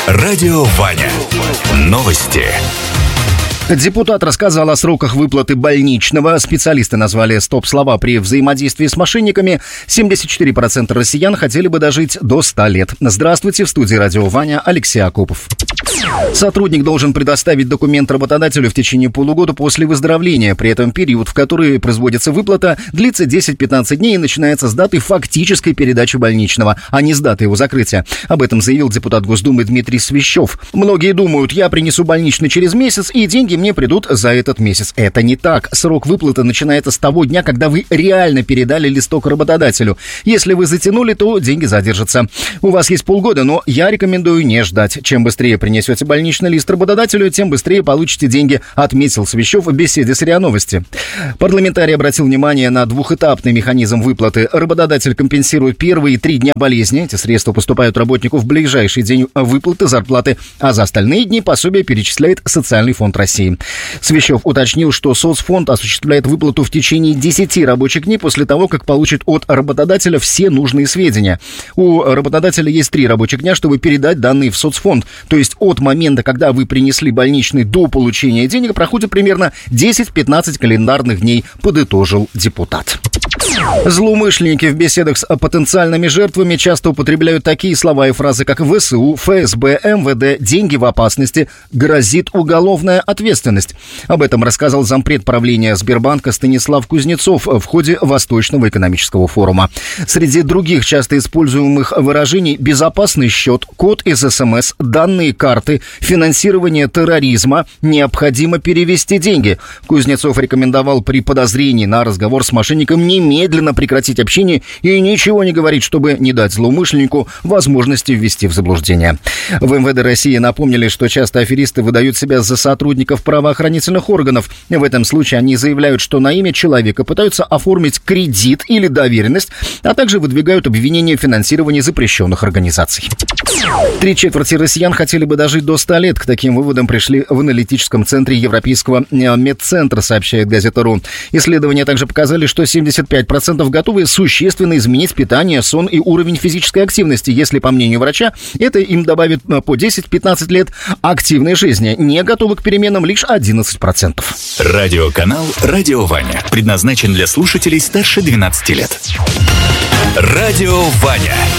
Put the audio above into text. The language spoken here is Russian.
Радио Ваня. Новости. Депутат рассказал о сроках выплаты больничного. Специалисты назвали стоп-слова при взаимодействии с мошенниками. 74% россиян хотели бы дожить до 100 лет. Здравствуйте, в студии Радио Ваня Алексей Акопов. Сотрудник должен предоставить документ работодателю в течение полугода после выздоровления. При этом период, в который производится выплата, длится 10-15 дней и начинается с даты фактической передачи больничного, а не с даты его закрытия. Об этом заявил депутат Госдумы Дмитрий Свищев. Многие думают, я принесу больничный через месяц, и деньги мне придут за этот месяц. Это не так. Срок выплаты начинается с того дня, когда вы реально передали листок работодателю. Если вы затянули, то деньги задержатся. У вас есть полгода, но я рекомендую не ждать. Чем быстрее принесете больничный лист работодателю, тем быстрее получите деньги, отметил Свищев в беседе с РИА Новости. Парламентарий обратил внимание на двухэтапный механизм выплаты. Работодатель компенсирует первые 3 дня болезни. Эти средства поступают работнику в ближайший день выплаты зарплаты, а за остальные дни пособие перечисляет Социальный фонд России. Свищев уточнил, что соцфонд осуществляет выплату в течение 10 рабочих дней после того, как получит от работодателя все нужные сведения. У работодателя есть 3 рабочих дня, чтобы передать данные в соцфонд. То есть от момента, когда вы принесли больничный до получения денег, проходит примерно 10-15 календарных дней, подытожил депутат. Злоумышленники в беседах с потенциальными жертвами часто употребляют такие слова и фразы, как ВСУ, ФСБ, МВД, деньги в опасности, грозит уголовная ответственность. Об этом рассказал зампред правления Сбербанка Станислав Кузнецов в ходе Восточного экономического форума. Среди других часто используемых выражений безопасный счет, код из СМС, данные карты, финансирование терроризма, необходимо перевести деньги. Кузнецов рекомендовал при подозрении на разговор с мошенником немедленно прекратить общение и ничего не говорить, чтобы не дать злоумышленнику возможности ввести в заблуждение. В МВД России напомнили, что часто аферисты выдают себя за сотрудников правоохранительных органов. В этом случае они заявляют, что на имя человека пытаются оформить кредит или доверенность, а также выдвигают обвинения в финансировании запрещенных организаций. 3/4 россиян хотели бы дожить до 100 лет. К таким выводам пришли в аналитическом центре Европейского медцентра, сообщает газета.ру. Исследования также показали, что 75% готовы существенно изменить питание, сон и уровень физической активности, если, по мнению врача, это им добавит по 10-15 лет активной жизни. Не готовы к переменам лишь 11%. Радиоканал «Радио Ваня» предназначен для слушателей старше 12 лет. Радио Ваня.